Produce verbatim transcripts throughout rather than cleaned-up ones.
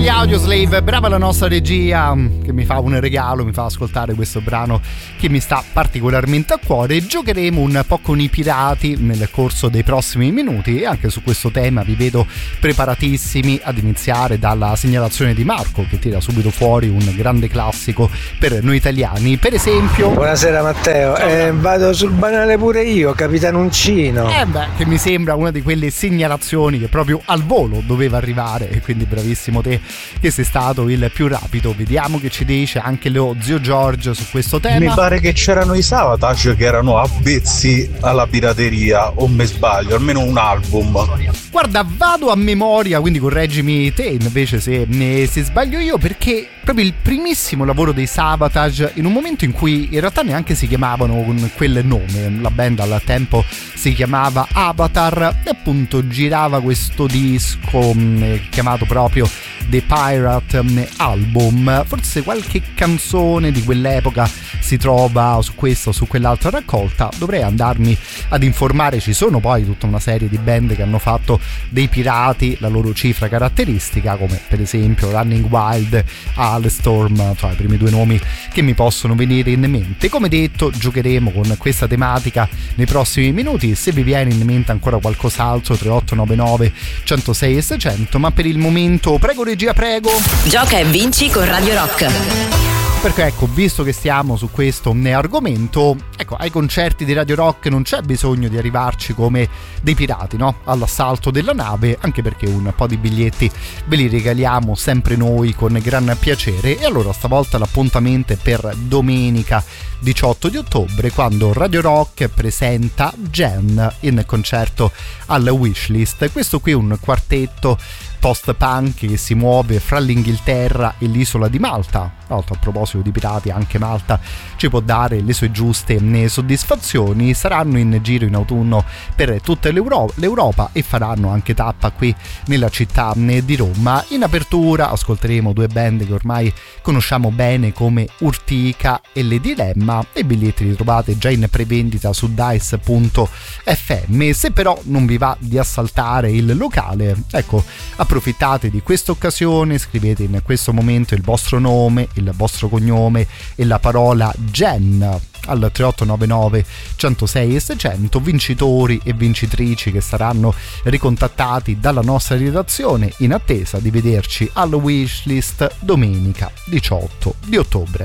gli Audioslave, brava la nostra regia che mi fa un regalo, mi fa ascoltare questo brano che mi sta particolarmente a cuore. Giocheremo un po' con i pirati nel corso dei prossimi minuti e anche su questo tema vi vedo preparatissimi, ad iniziare dalla segnalazione di Marco che tira subito fuori un grande classico per noi italiani, per esempio. Buonasera Matteo, eh, vado sul banale pure io, Capitano Uncino. Eh beh, che mi sembra una di quelle segnalazioni che proprio al volo doveva arrivare, e quindi bravissimo te che sei stato il più rapido. Vediamo che ci dice anche lo zio George su questo tema. Mi pare che c'erano i Savatage che erano avvezzi alla pirateria, o me sbaglio, almeno un album. Guarda, vado a memoria, quindi correggimi te invece se, ne, se sbaglio io, perché proprio il primissimo lavoro dei Savatage, in un momento in cui in realtà neanche si chiamavano con quel nome, la band al tempo si chiamava Avatar, e appunto girava questo disco mh, chiamato proprio The Pirate Album. Forse qualche canzone di quell'epoca si trova su questa o su quell'altra raccolta, dovrei andarmi ad informare. Ci sono poi tutta una serie di band che hanno fatto dei pirati la loro cifra caratteristica, come per esempio Running Wild, Halestorm, cioè i primi due nomi che mi possono venire in mente. Come detto, giocheremo con questa tematica nei prossimi minuti. Se vi viene in mente ancora qualcos'altro, tre otto nove nove centosei e seicento, ma per il momento prego regia, prego. Gioca e vinci con Radio Rock. Perché ecco, visto che stiamo su questo argomento, ecco, ai concerti di Radio Rock non c'è bisogno di arrivarci come dei pirati, no? All'assalto della nave, anche perché un po' di biglietti ve li regaliamo sempre noi con gran piacere. E allora stavolta l'appuntamento è per domenica diciotto di ottobre, quando Radio Rock presenta Gen in concerto al Wishlist. Questo qui è un quartetto post-punk che si muove fra l'Inghilterra e l'isola di Malta. Tra l'altro, a proposito di pirati, anche Malta ci può dare le sue giuste soddisfazioni. Saranno in giro in autunno per tutta l'Euro- l'Europa e faranno anche tappa qui nella città di Roma. In apertura ascolteremo due band che ormai conosciamo bene come Urtica e Le Dilemma, e i biglietti li trovate già in prevendita su dice punto effe emme. Se però non vi va di assaltare il locale, ecco, approfittate di questa occasione, scrivete in questo momento il vostro nome, il vostro cognome e la parola Gen al tre otto nove nove centosei e seicento. Vincitori e vincitrici che saranno ricontattati dalla nostra redazione in attesa di vederci al Wishlist domenica diciotto di ottobre.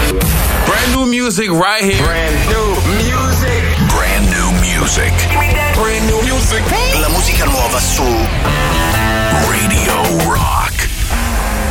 Brand new music right here. Brand new music. Brand new music. Brand new music. La musica nuova su Radio